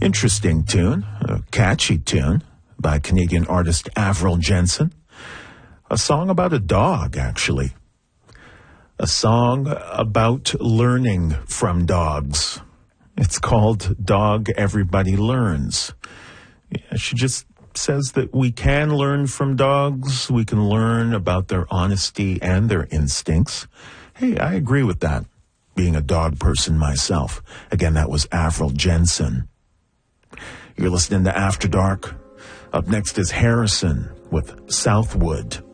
Interesting tune, a catchy tune by Canadian artist Avril Jensen. A song about a dog, actually. A song about learning from dogs. It's called Dog Everybody Learns. Yeah, she just says that we can learn from dogs. We can learn about their honesty and their instincts. Hey, I agree with that, being a dog person myself. Again, that was Avril Jensen. You're listening to After Dark. Up next is Harrison with Southwood.